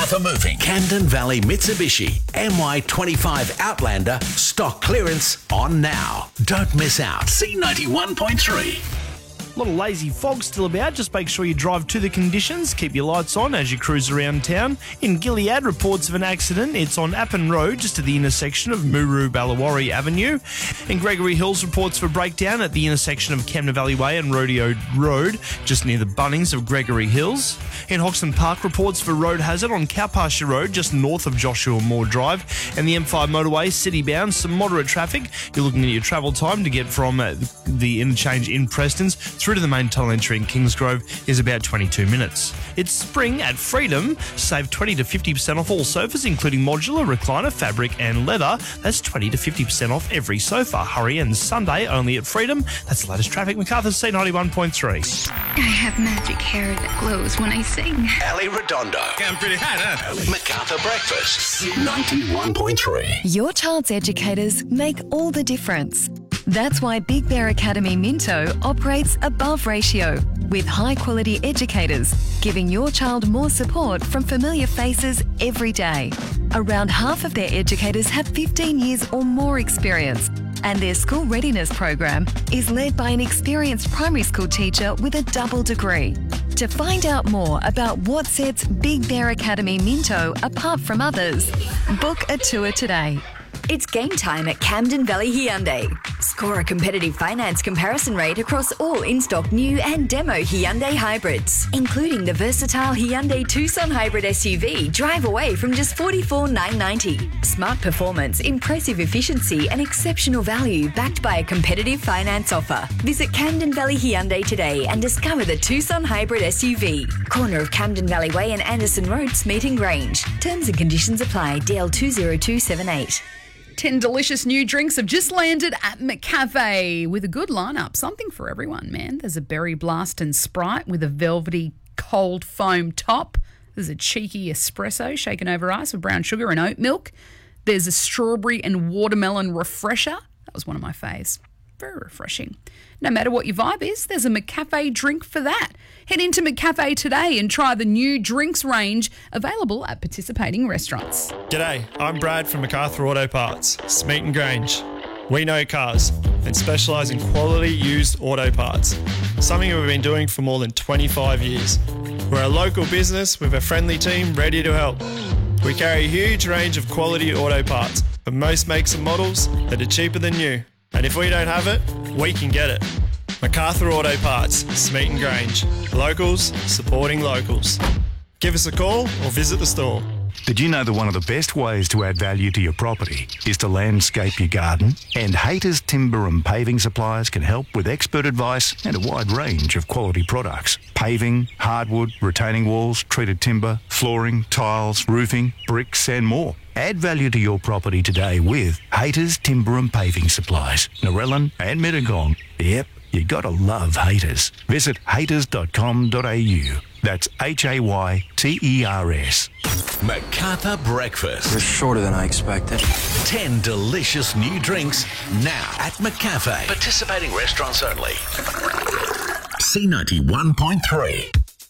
Macarthur Moving. Camden Valley Mitsubishi MY25 Outlander stock clearance on now. Don't miss out. C91.3. A lot of lazy fog still about. Just make sure you drive to the conditions. Keep your lights on as you cruise around town. In Gilead, reports of an accident. It's on Appin Road, just at the intersection of Muru-Ballawari Avenue. In Gregory Hills, reports of a breakdown at the intersection of Camden Valley Way and Rodeo Road, just near the Bunnings of Gregory Hills. In Hoxton Park, reports of a road hazard on Cowpasture Road, just north of Joshua Moore Drive. And the M5 motorway, city-bound, some moderate traffic. You're looking at your travel time to get from the interchange in Prestons through to the main tunnel entry in Kingsgrove is about 22 minutes. It's spring at Freedom. Save 20 to 50% off all sofas, including modular, recliner, fabric and leather. That's 20 to 50% off every sofa. Hurry, and Sunday only at Freedom. That's the latest traffic. Macarthur C91.3. I have magic hair that glows when I sing. Ali Redondo. I'm pretty hot, huh? Macarthur Breakfast. C91.3. Your child's educators make all the difference. That's why Big Bear Academy Minto operates above ratio with high-quality educators, giving your child more support from familiar faces every day. Around half of their educators have 15 years or more experience, and their school readiness program is led by an experienced primary school teacher with a double degree. To find out more about what sets Big Bear Academy Minto apart from others, book a tour today. It's game time at Camden Valley Hyundai. Score a competitive finance comparison rate across all in-stock new and demo Hyundai hybrids, including the versatile Hyundai Tucson hybrid SUV. Drive away from just $44,990. Smart performance, impressive efficiency and exceptional value backed by a competitive finance offer. Visit Camden Valley Hyundai today and discover the Tucson hybrid SUV. Corner of Camden Valley Way and Anderson Road, Smeaton Grange. Terms and conditions apply. DL 20278. 10 delicious new drinks have just landed at McCafe with a good lineup. Something for everyone, man. There's a Berry Blast and Sprite with a velvety cold foam top. There's a cheeky espresso shaken over ice with brown sugar and oat milk. There's a strawberry and watermelon refresher. That was one of my faves. Very refreshing. No matter what your vibe is, there's a McCafe drink for that. Head into McCafe today and try the new drinks range available at participating restaurants. G'day, I'm Brad from MacArthur Auto Parts, Smeaton Grange. We know cars and specialise in quality used auto parts, something we've been doing for more than 25 years. We're a local business with a friendly team ready to help. We carry a huge range of quality auto parts for most makes and models that are cheaper than new. And if we don't have it, we can get it. MacArthur Auto Parts, Smeaton Grange. Locals supporting locals. Give us a call or visit the store. Did you know that one of the best ways to add value to your property is to landscape your garden? And Haters Timber and Paving Suppliers can help with expert advice and a wide range of quality products. Paving, hardwood, retaining walls, treated timber, flooring, tiles, roofing, bricks and more. Add value to your property today with Haters Timber and Paving Supplies, Narellan and Mittagong. Yep, you gotta love Haters. Visit haters.com.au. That's HAYTERS. Macarthur Breakfast. You're shorter than I expected. 10 delicious new drinks now at McCafe. Participating restaurants only. C91.3.